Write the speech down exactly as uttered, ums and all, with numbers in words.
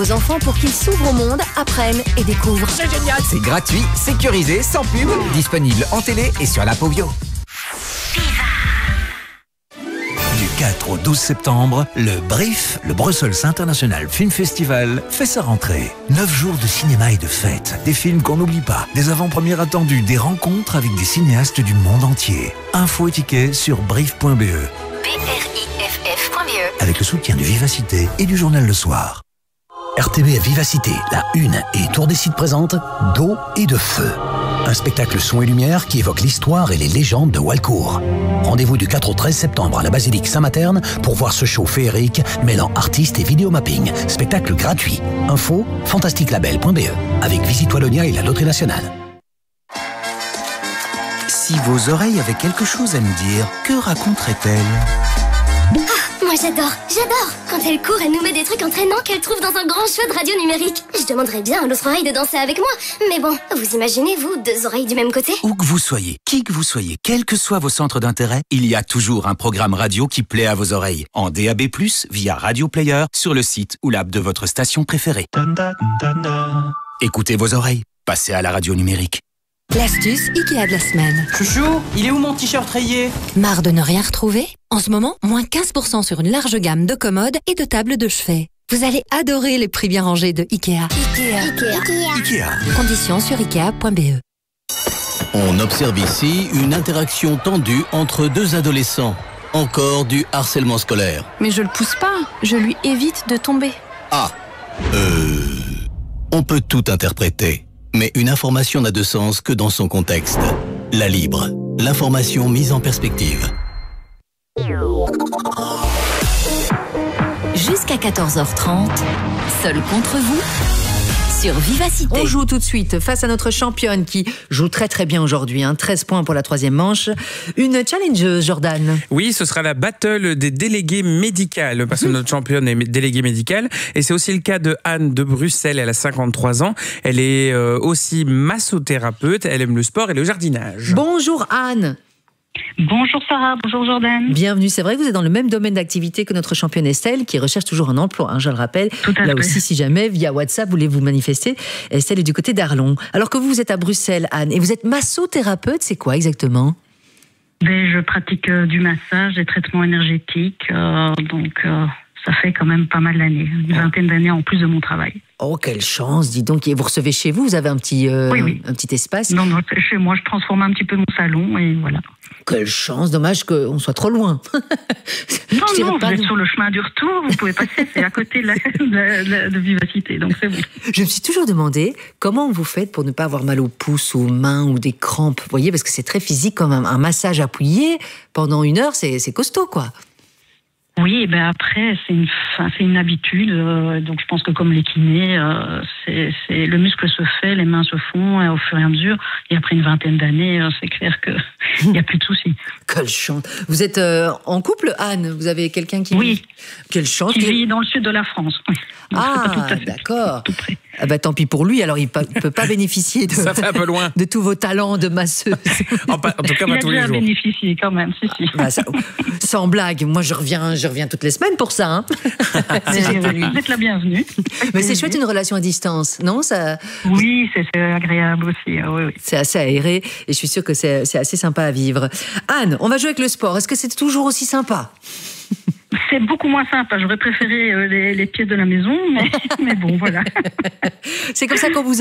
Aux enfants pour qu'ils s'ouvrent au monde, apprennent et découvrent. C'est génial. C'est gratuit, sécurisé, sans pub. Disponible en télé et sur l'app Ovio. Du quatre au douze septembre, le B R I F, le Brussels International Film Festival, fait sa rentrée. Neuf jours de cinéma et de fêtes, des films qu'on n'oublie pas, des avant-premières attendues, des rencontres avec des cinéastes du monde entier. Infos et tickets sur brif point be. B R I F F point B E. Avec le soutien du Vivacité et du journal Le Soir. R T B Vivacité, la Une et Tour des Sites présente D'eau et de feu. Un spectacle son et lumière qui évoque l'histoire et les légendes de Walcourt. Rendez-vous du quatre au treize septembre à la basilique Saint-Materne pour voir ce show féerique mêlant artistes et vidéomapping. Spectacle gratuit. Info fantastique label point be avec Visite Wallonia et la Loterie Nationale. Si vos oreilles avaient quelque chose à nous dire, que raconteraient-elles ? Ah, moi j'adore, j'adore. Quand elle court, elle nous met des trucs entraînants qu'elle trouve dans un grand show de radio numérique. Je demanderais bien à l'autre oreille de danser avec moi. Mais bon, vous imaginez, vous, deux oreilles du même côté ? Où que vous soyez, qui que vous soyez, quels que soient vos centres d'intérêt, il y a toujours un programme radio qui plaît à vos oreilles. En D A B plus, via Radio Player, sur le site ou l'app de votre station préférée. Écoutez vos oreilles, passez à la radio numérique. L'astuce Ikea de la semaine. Chouchou, il est où mon t-shirt rayé ? Marre de ne rien retrouver ? En ce moment, moins quinze pour cent sur une large gamme de commodes et de tables de chevet. Vous allez adorer les prix bien rangés de Ikea. Ikea. Ikea. Ikea. Conditions sur ikea point be. On observe ici une interaction tendue entre deux adolescents. Encore du harcèlement scolaire. Mais je le pousse pas, je lui évite de tomber. Ah, euh... On peut tout interpréter. Mais une information n'a de sens que dans son contexte. La Libre, l'information mise en perspective. Jusqu'à quatorze heures trente, seul contre vous, sur Vivacité. On joue tout de suite face à notre championne qui joue très très bien aujourd'hui. Hein. treize points pour la troisième manche. Une challenge, Jordan. Oui, ce sera la battle des délégués médicales, parce que notre championne est déléguée médicale. Et c'est aussi le cas de Anne de Bruxelles, elle a cinquante-trois ans. Elle est euh, aussi massothérapeute, elle aime le sport et le jardinage. Bonjour Anne. Bonjour Sarah, bonjour Jordan. Bienvenue, c'est vrai que vous êtes dans le même domaine d'activité que notre championne Estelle, qui recherche toujours un emploi, hein, je le rappelle. Tout à Là fait. aussi, si jamais, via WhatsApp, vous voulez vous manifester, Estelle est du côté d'Arlon. Alors que vous, vous êtes à Bruxelles, Anne, et vous êtes massothérapeute, c'est quoi exactement ? Ben, je pratique euh, du massage, des traitements énergétiques, euh, donc euh, ça fait quand même pas mal d'années, une vingtaine d'années en plus de mon travail. Oh, quelle chance, dis donc. Et vous recevez chez vous, vous avez un petit, euh, Oui, oui. un petit espace. Non, non, chez moi, je transforme un petit peu mon salon et voilà. Quelle chance, dommage qu'on soit trop loin. Non, Je non, dirais pas vous êtes de- sur le chemin du retour, vous pouvez passer, c'est à côté de, la, de, la- de Vivacité, donc c'est bon. Je me suis toujours demandé comment vous faites pour ne pas avoir mal aux pouces, aux mains ou des crampes. Vous voyez, parce que c'est très physique quand même. Un massage appuyé pendant une heure, c'est, c'est costaud, quoi. Oui, et ben après, c'est une, enfin, c'est une habitude. euh, donc, je pense que comme les kinés, euh, c'est, c'est, le muscle se fait, les mains se font euh, au fur et à mesure. Et après une vingtaine d'années, euh, c'est clair qu'il n'y a plus de soucis. Quelle chance. Vous êtes euh, en couple, Anne ? Vous avez quelqu'un qui... Oui. Quelle chance. Qui vit dans le sud de la France. Donc, c'est pas tout Ah, à fait d'accord. tout près. Ah bah, tant pis pour lui, alors il ne peut pas bénéficier de, Ça fait un peu loin. de tous vos talents de masseuse. En, pa- en tout cas, Il pas a tous les déjà jours. bénéficié quand même, si, si. Bah, ça- sans blague, moi je reviens, je reviens toutes les semaines pour ça. Hein. Si j'ai voulu. Vous êtes la bienvenue. Mais c'est chouette une relation à distance, non ça, Oui, c'est, c'est agréable aussi. euh, Oui, oui. C'est assez aéré et je suis sûre que c'est, c'est assez sympa à vivre. Anne, on va jouer avec le sport. Est-ce que c'est toujours aussi sympa ? C'est beaucoup moins sympa. J'aurais préféré euh, les, les pieds de la maison, mais, mais bon, voilà. C'est comme ça qu'on vous